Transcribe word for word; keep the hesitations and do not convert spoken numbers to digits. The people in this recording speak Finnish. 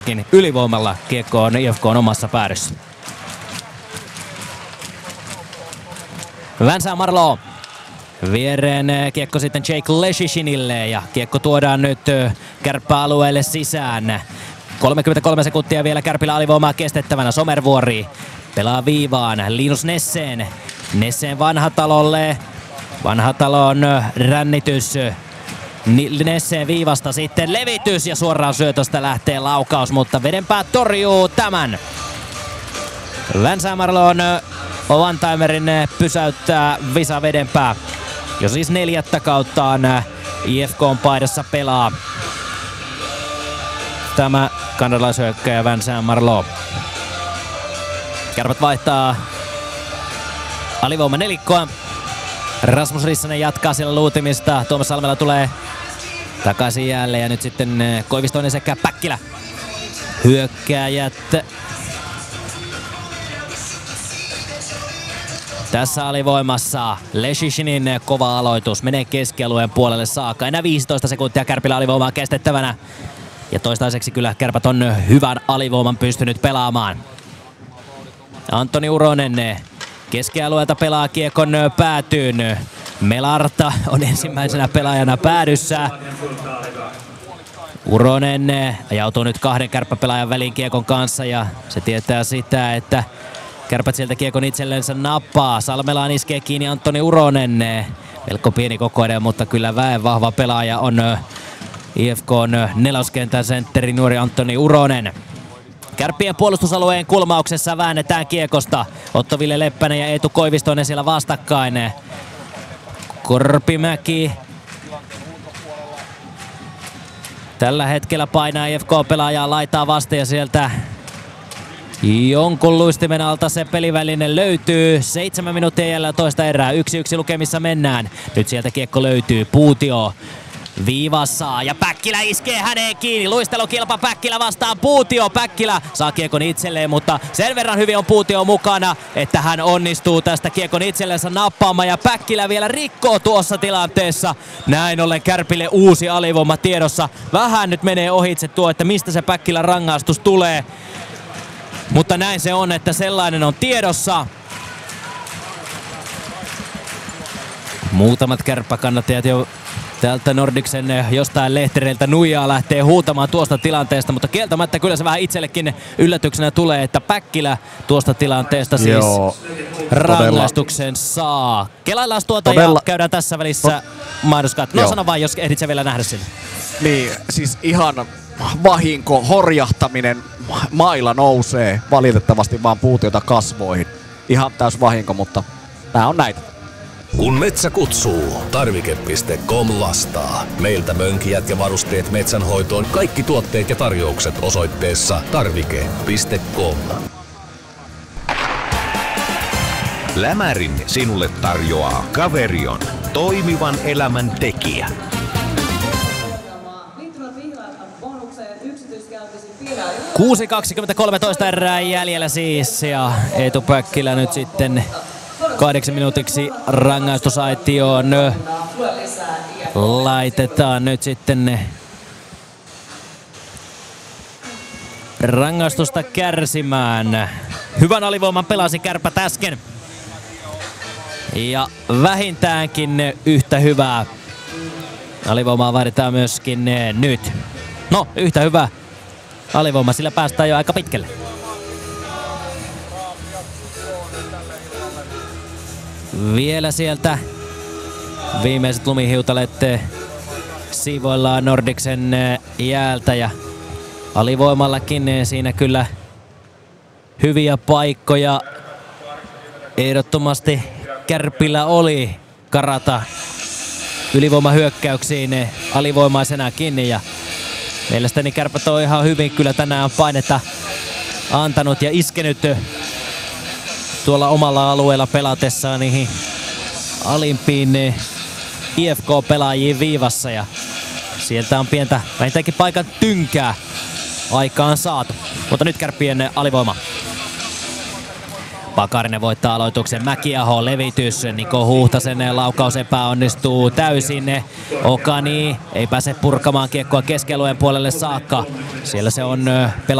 Ylivoimalla kiekko on I F K:n omassa päädyssä. Vincent Marleau. Viereen kiekko sitten Jake Leschyshynille ja kiekko tuodaan nyt kärppäalueelle sisään. kolmekymmentäkolme sekuntia vielä Kärpillä alivoimaa kestettävänä. Somervuori pelaa viivaan. Linus Nesseen. Nesseen Vanhatalolle. Vanhatalon rännitys. Nesseen viivasta sitten levitys ja suoraan syötöstä lähtee laukaus, mutta vedenpää torjuu tämän. Vincent Marleau one-timerin pysäyttää Visa Vedenpää. Jo siis neljättä kauttaan I F K:n paidassa pelaa tämä kanadalaishyökkääjä Vincent Marleau. Kärpät vaihtaa alivoima nelikkoa. Rasmus Rissanen jatkaa siellä luutimista. Tuomas Salmela tulee takaisin jälleen ja nyt sitten Koivistoinen sekä Päkkilä. Hyökkääjät tässä alivoimassa. Leschyshyn kova aloitus menee keskialueen puolelle saakka. Enää viisitoista sekuntia Kärpillä alivoimaa kestettävänä. Ja toistaiseksi kyllä Kärpät on hyvän alivoiman pystynyt pelaamaan. Antoni Uronen keskialueelta pelaa kiekon päätyyn. Melarta on ensimmäisenä pelaajana päädyssä. Uronen ajautuu nyt kahden kärppäpelaajan väliin kiekon kanssa ja se tietää sitä, että Kärpät sieltä kiekon itsellensä nappaa. Salmelaan iskee kiinni Antoni Uronen. Melko pieni kokoinen, mutta kyllä väen vahva pelaaja on I F K:n neloskentän sentteri nuori Antoni Uronen. Kärppien puolustusalueen kulmauksessa väännetään kiekosta. Otto-Ville Leppänen ja Eetu Koivistoinen siellä vastakkain. Korpimäki tällä hetkellä painaa I F K-pelaajaa laitaa vasten ja sieltä jonkun luistimen alta se peliväline löytyy. Seitsemän minuuttia jäljellä toista erää. Yksi yksi lukemissa mennään. Nyt sieltä kiekko löytyy. Puutio viivassa ja Päkkilä iskee häneen kiinni. Luistelukilpa Päkkilä vastaan Puutio. Päkkilä saa kiekon itselleen, mutta sen verran hyvin on Puutio mukana, että hän onnistuu tästä kiekon itsellensä nappaamaan ja Päkkilä vielä rikkoo tuossa tilanteessa. Näin ollen Kärpille uusi alivoima tiedossa. Vähän nyt menee ohitse tuo, että mistä se Päkkilän rangaistus tulee. Mutta näin se on, että sellainen on tiedossa. Muutamat kärppäkannattajat jo täältä Nordicsen jostain lehtereiltä nuijaa lähtee huutamaan tuosta tilanteesta, mutta kieltämättä kyllä se vähän itsellekin yllätyksenä tulee, että Päkkilä tuosta tilanteesta siis Joo, rangaistuksen todella saa. Kelaillaan tuota todella ja käydään tässä välissä mainoskatko. No sano vaan, jos ehdit sä vielä nähdä sen. Niin, siis ihan vahinko, horjahtaminen, maila nousee valitettavasti vaan Puutiota kasvoihin. Ihan täys vahinko, mutta tää on näitä. Kun metsä kutsuu, tarvike piste com lastaa. Meiltä mönkijät ja varusteet metsänhoitoon. Kaikki tuotteet ja tarjoukset osoitteessa tarvike piste com. Lämärin sinulle tarjoaa Caverion, toimivan elämän tekijä. kuusi kaksikymmentäkolme erää jäljellä siis ja Eetu Päkkilä nyt sitten kahdeksi minuutiksi rangaistusaitioon laitetaan nyt sitten rangaistusta kärsimään. Hyvän alivoiman pelasi Kärpät äsken ja vähintäänkin yhtä hyvää alivoimaa vaaditaan myöskin nyt. No, yhtä hyvä alivoima, sillä päästään jo aika pitkälle. Vielä sieltä viimeiset lumihiutalet siivoillaan Nordicsen jäältä ja alivoimallakin siinä kyllä hyviä paikkoja ehdottomasti Kärpillä oli karata ylivoimahyökkäyksiin alivoimaisena kiinni ja mielestäni Kärpät on ihan hyvin kyllä tänään painetta antanut ja iskenyt tuolla omalla alueella pelatessaan niihin alimpiin I F K-pelaajiin viivassa ja sieltä on pientä vähintäänkin paikan tynkää aikaan saatu. Mutta nyt Kärppien alivoima. Pakarinen voittaa aloituksen. Mäkiaho levitys. Niko Huhtasen laukaus epäonnistuu täysin. Okani ei pääse purkamaan kiekkoa keskialueen puolelle saakka. Siellä se on pelaaja